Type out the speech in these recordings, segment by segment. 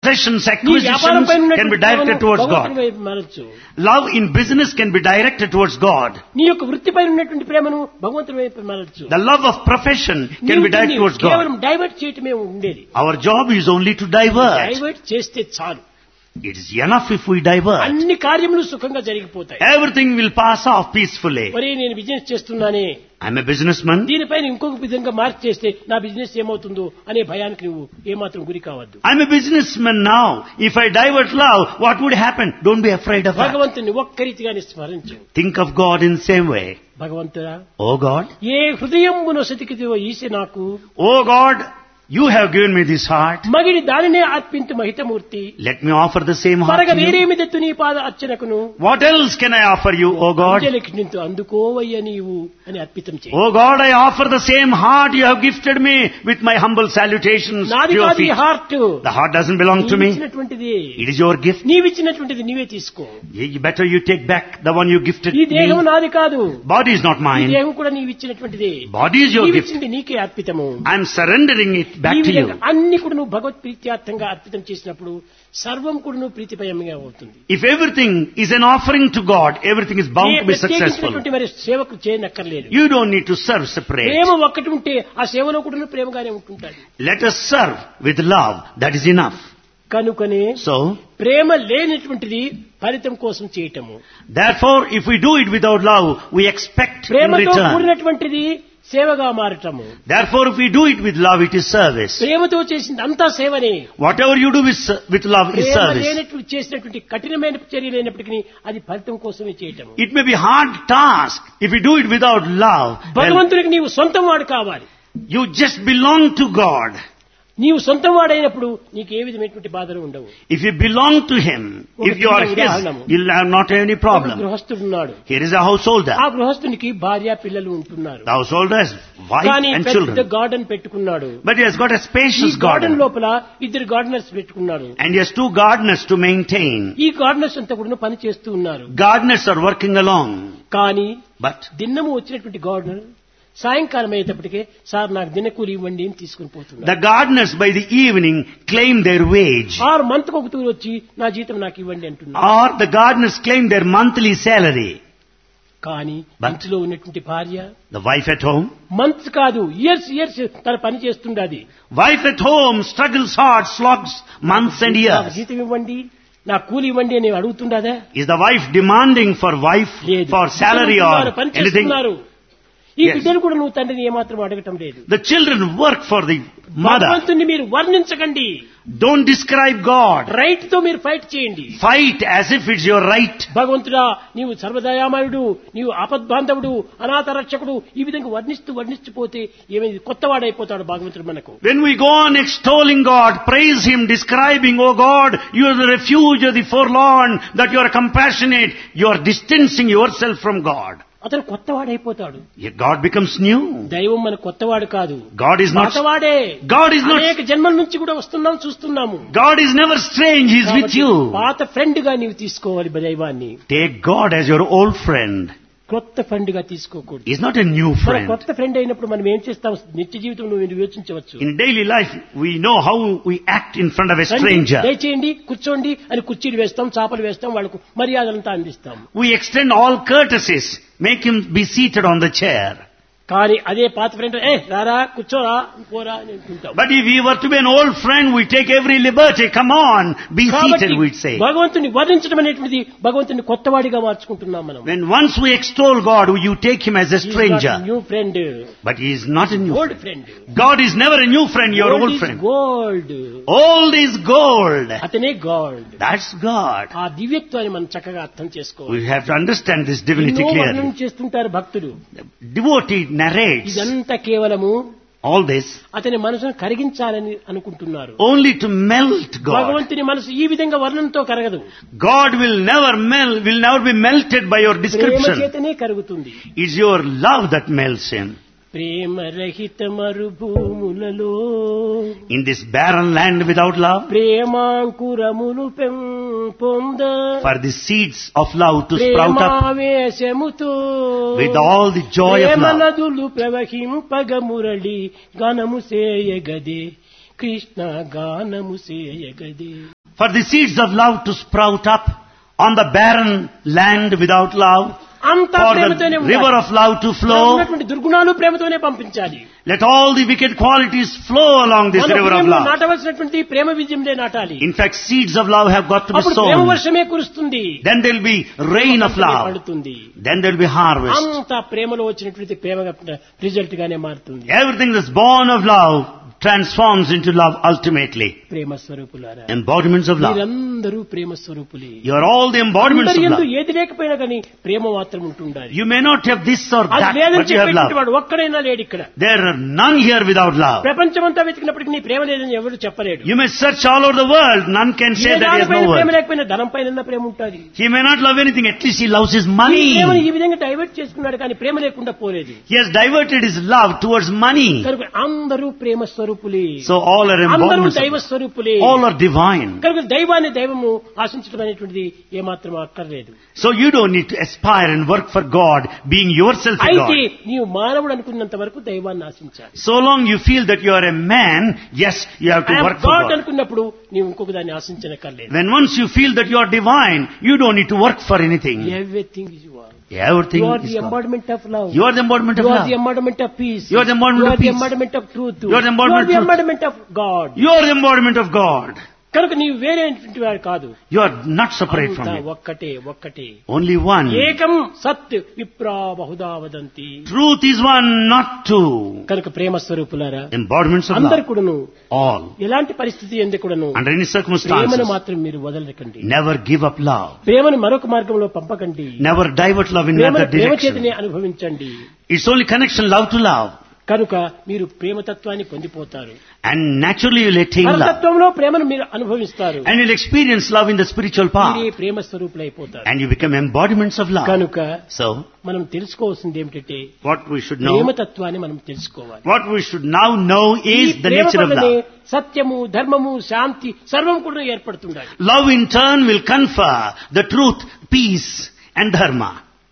Possessions, acquisitions can be directed towards God. Love in business can be directed towards God. నీ యొక్క వృత్తిపై ఉన్నటువంటి ప్రేమను భగవంతుని వైపు మరల్చు. The love of profession can be directed towards God. కేవలం divert చేయటమే ఉండేది. Our job is only to divert. Divert చేస్తే చాలు. It is enough if we divert. అన్ని కార్యములు సుఖంగా జరిగిపోతాయి. Everything will pass off peacefully. మరి నేను బిజినెస్ చేస్తున్నానే, I'm a businessman. దీనిపైన ఇంకొక విధంగా మార్చి చేస్తే నా బిజినెస్ ఏమవుతుందో అనే భయానికి నువ్వు ఏమాత్రం గురి కావద్దు. I'm a businessman now. If I divert love, what would happen? Don't be afraid of that. భగవంతుని ఒక్క రీతిగానే స్మరించు. Think of God in the same way. భగవంతుడా, Oh God. ఏ హృదయమును సతికితివో ఈసే నాకు. Oh God, you have given me this heart. మగిడి దానినే అర్పింతు మహితమూర్తి. Let me offer the same heart మరగ to you. వేరేమిదెత్తు నీ పాద అర్చనకును. What else can I offer you, O God? అంజలికింతు అందుకోవయ్య నీవు అని అర్పితం చేయి. Oh God, I offer the same heart you have gifted me with my humble salutations to నాది your కాదు ఈ feet. Heart. The heart doesn't belong to me. నీవిచ్చినటువంటిది. It is your gift. నీవిచ్చినటువంటిది నీవే తీసుకో. Better you take back the one you gifted ఈ దేహం me. నాది కాదు. Body is not ఈ mine. దేహం కూడా నీవిచ్చినటువంటిది. Body is your gift. నీవిచ్చింది నీకే అర్పితము. I am surrendering it back to you. అన్ని కూడా నువ్వు భగవత్ ప్రీత్యార్థంగా అర్పితం చేసినప్పుడు సర్వం కూడా నువ్వు ప్రీతిపయంగా అవుతుంది. If everything is an offering to God, everything is bound to be successful. మరి సేవకు చేయనక్కర్లేదు. You don't need to serve separate. ప్రేమ ఒక్కటి ఉంటే ఆ సేవలో కూడా నువ్వు ప్రేమగానే ఉంటుంటాడు. Let us serve with love. That is enough. కనుకనే So, ప్రేమ లేనటువంటిది ఫలితం కోసం చేయటము. therefore, if we do it without love, we expect in ప్రేమతో return. కూడినటువంటిది సేవగా మారటము. Therefore, if we do it with love, it is service. ప్రేమతో చేసింది అంతా సేవనే. Whatever you do with love is Prema service. లేనటువంటి చేసినటువంటి కఠినమైన చర్య లేనప్పటికీ అది ఫలితం కోసమే చేయటము. It may be hard task if we do it without love. Well, భగవంతుడికి నీవు సొంతం వాడు కావాలి. you just belong to God. నీవు సొంతం వాడైనప్పుడు నీకు ఏ విధమైనటువంటి బాధలు ఉండవు. If you belong to Him, if you are His, you'll have not have any problem. గృహస్థుడున్నాడు. Here is a householder. ఆ గృహస్థునికి భార్య పిల్లలు ఉంటున్నారు. The householder has wife కానీ and పెద్ద children. గార్డెన్ పెట్టుకున్నాడు. But he has got a ఈ spacious garden garden. లోపల ఇద్దరు గార్డెనర్స్ పెట్టుకున్నారు. And he has 2 gardeners to maintain. ఈ గార్డెనర్స్ అంతా కూడా పని చేస్తూ ఉన్నారు. Gardeners are working along. కానీ But దిన్నము వచ్చినటువంటి గార్డెనర్ సాయంకాలం అయ్యేటప్పటికే సార్ నాకు దినకూలి ఇవ్వండి అని తీసుకుని పోతున్నారు. the gardeners by the evening claim their wage. 6 మంత్కి ఒక తూరు వచ్చి నా జీతం నాకు ఇవ్వండి అంటున్నారు. Or the gardeners claim their monthly salary. కానీ But ఇంట్లో ఉన్నటువంటి భార్య the wife at home, months కాదు ఇయర్స్ తన పని చేస్తుండది. wife at home struggles hard, slogs months and నాకు years. జీతం ఇవ్వండి, నా కూలి ఇవ్వండి అని అడుగుతుండదా? Is the wife demanding for for salary or పని anything? చేస్తున్నారు. ఈ Yes. బిడ్డలు కూడా నువ్వు తండ్రిని ఏమాత్రం అడగటం లేదు. The children work for the mother. భగవంతుని మీరు వర్ణించకండి. Don't describe God. రైట్ తో మీరు ఫైట్ చేయండి. Fight as if it's your right. భగవంతుడా నీవు సర్వదయామయుడు, నీవు ఆపద్బాంధవుడు, అనాథ రక్షకుడు, ఈ విధంగా వర్ణిస్తూ పోతే ఏమైంది, కొత్తవాడైపోతాడు భగవంతుడు మనకు. When we go on extolling God, praise Him, describing, oh God, you are the refuge of the forlorn, that you are compassionate, you are distancing yourself from God. అతను కొత్తవాడైపోతాడు. God becomes new. దైవం మన కొత్తవాడు కాదు. God is not. కొత్తవాడే. God is not. అనేక జన్మల నుంచి కూడా చూస్తున్నాము. God is never strange. He is with you. పాత ఫ్రెండ్ గా నీవు తీసుకోవాలి దైవాన్ని. Take God as your old friend. కొత్త ఫ్రెండ్ గా తీసుకోకూడదు. He is not a new friend. కొత్త ఫ్రెండ్ అయినప్పుడు మనం ఏం చేస్తాం, నిత్య జీవితంలో మీరు యోచించవచ్చు. In daily life, we know how we act in front of a stranger. దయచేయండి, కూర్చోండి అని కుర్చీలు వేస్తాం, చాపలు వేస్తాం, వాళ్ళకు మర్యాదలంతా అందిస్తాం. We extend all courtesies, make him be seated on the chair. కానీ అదే పాత ఫ్రెండ్ రారా కూర్చోరా పోరా అని అంటుంటాం. But if we were to be an old friend, we take every liberty. Come on, be seated, we'd say. భగవంతుని వర్ణించడం అనేటువంటిది భగవంతుని కొత్తవాడిగా మార్చుకుంటున్నాం మనం. When once we extol God, you take him as a stranger. New friend. But he is not a new old friend. Friend. God is never a new friend, your old friend. Gold. Old is gold. అతనే God. That's God. ఆ దివ్యత్వాన్ని మనం చక్కగా అర్థం చేసుకోవాలి. We have to understand this divinity clearly. చేస్తుంటారు భక్తులు. Devotee narrates ఇదంతా కేవలము all this అతని మనసును కరిగించాలని అనుకుంటున్నారు. only to melt God. భగవంతుని మనసు ఈ విధంగా వర్ణంతో కరగదు. God will never be melted by your Prema description. చేతనే కరుగుతుంది. It's your love that melts him. ప్రేమ రహిత మరుభూములలో In this barren land without love, ప్రేమాంకురములు పొంద for the seeds of love to sprout up ప్రేమావేశముతో with all the joy of Prema love. నదులు ప్రవహింపగ మురళి గానము సేయగదే, కృష్ణ గానము సేయగదే. For the seeds of love to sprout up on the barren land without love, అంతా for ప్రేమతోనే the river ఉండాలి. of love to మనలో flow, ఉన్నటువంటి దుర్గుణాలు ప్రేమతోనే పంపించాలి. let all the wicked qualities flow along this మన river of ప్రేమలో love. నాటవలసినటువంటి ప్రేమ బీజంలే నాటాలి. In fact, seeds of love have got to be అప్పుడు ప్రేమ sown. వర్షమే కురుస్తుంది. Then there will be rain of love. పడుతుంది. Then there will be harvest. అంతా ప్రేమలో వచ్చినటువంటి ప్రేమ రిజల్ట్ గానే మారుతుంది. Everything that's born of love transforms into love ultimately. ప్రేమ స్వరూపులారా, Embodiments of love. మీరందరూ ప్రేమ స్వరూపులే. You are all the embodiments అందరి of యందు love. ఏది లేకపోయినా కానీ ప్రేమ మాత్రం ఉంటుండాలి. You may not have this or అది that, లేదని but you have చెప్పేటువంటి love. వాడు ఒక్కడైనా లేడు ఇక్కడ. There are none here without love. ప్రపంచమంతా వెతికినప్పటికీ నీ ప్రేమ లేదని ఎవరు చెప్పలేడు. You may search all over the world, none can say A that he has no దానిపైన ప్రేమ word. లేకపోయినా ధనం పైన ప్రేమ ఉంటుంది. He may not love anything, at least he loves his ఈ money. ప్రేమను ఈ విధంగా డైవర్ట్ చేసుకున్నాడు కానీ ప్రేమ లేకుండా పోలేదు. He has diverted his love towards money. కనుక అందరూ ప్రేమ స్వరూపులే. So all are అందరూ embodiments దైవ of love. స్వరూపులే. All are divine. కనుక దైవాన్ని దైవము ఆశించడం అనేటువంటిది ఏమాత్రం అక్కర్లేదు. So you don't need to aspire and work for God, being yourself a అయితే God. నీవు మానవుడు అనుకున్నంత వరకు దైవాన్ని ఆశించాలి. So long you feel that you are a man, yes, you have to work for God God. అనుకున్నప్పుడు నీవు ఇంకొక దాన్ని ఆశించనక్కర్లేదు. When once you feel that you are divine, you don't need to work for anything. Everything is you are. Everything You are is the God. embodiment of love. You are the embodiment of You are love. the embodiment of peace. You are the embodiment You of are the peace. embodiment of truth. You are the embodiment of truth. embodiment of God. You are the embodiment of God. కనుక నీవు వేరే వాడు కాదు. You are not separate from అంతా Him. ఒక్కటే. Only one. ఏకం సత్ విప్రా Bahuda వదంతి. Truth is one, not two. కనుక ప్రేమ స్వరూపులారా, Embodiments of అందరు love. కూడాను All. ఎలాంటి పరిస్థితి ఎందు కూడాను Under any ప్రేమను circumstances, మాత్రం మీరు వదలకండి. never give up love. ప్రేమను మరొక మార్గంలో పంపకండి. Never divert love in ప్రేమను another ప్రేమ direction. చేతనే అనుభవించండి. It's only connection, love to love. కనుక మీరు ప్రేమతత్వాన్ని పొందిపోతారు. And naturally you'll attain love. పరతత్వంలో ప్రేమను మీరు అనుభవిస్తారు. And you'll experience love in the spiritual path. మీరే ప్రేమ స్వరూపులైపోతారు. And you become embodiments of love. కనుక So, మనం తెలుసుకోవాల్సింది ఏమిటంటే what we should know, ప్రేమతత్వాన్ని మనం తెలుసుకోవాలి. what we should now know ఈ is the Prema nature of వల్లనే love. సత్యము, ధర్మము, శాంతి సర్వం కూడా ఏర్పడుతుండాలి. Love in turn will confer the truth, peace and dharma.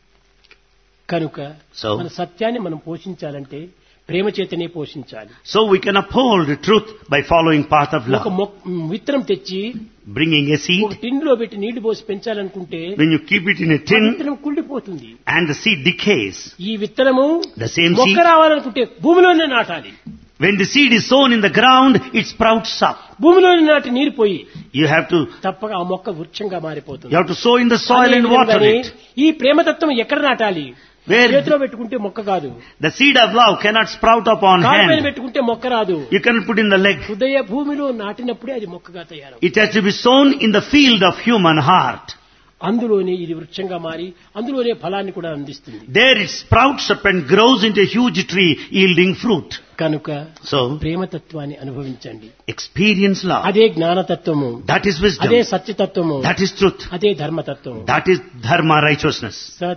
కనుక So, మన సత్యాన్ని మనం పోషించాలంటే ప్రేమ చేతనే పోషించాలి. so we can uphold the truth by following path of ఒక love. విత్తనం తెచ్చి Bringing a ఒక seed, టిన్లో పెట్టి నీళ్లు పోసి పెంచాలనుకుంటే when you keep it in a ఆ tin విత్తనం కుళ్ళిపోతుంది. and the seed decays, ఈ విత్తనము the same మొక్క seed, రావాలనుకుంటే భూమిలోనే నాటాలి. when the seed is sown in the ground, it sprouts up. భూమిలోని నాటి నీరు పోయి You have to తప్పక ఆ మొక్క వృక్షంగా మారిపోతుంది. You have to sow in the soil అదే and water విధంగానే it. ఈ ప్రేమతత్వం ఎక్కడ నాటాలి? Where చేతిలో పెట్టుకుంటే మొక్క కాదు. the seed of love cannot sprout up on కాలు పైన hand. పెట్టుకుంటే మొక్క రాదు. You cannot put in the leg. హృదయ భూమిలో నాటినప్పుడే అది మొక్కగా తయారవుతుంది. It has to be sown in the field of human heart. అందులోనే ఇది వృక్షంగా మారి అందులోనే ఫలాన్ని కూడా అందిస్తుంది. There it sprouts up and grows into a huge tree yielding fruit. కనుక So, ప్రేమతత్వాన్ని అనుభవించండి. experience love. అదే జ్ఞానతత్వము, That is wisdom. అదే సత్యతత్వము, That is truth. అదే ధర్మతత్వము. That is dharma, righteousness.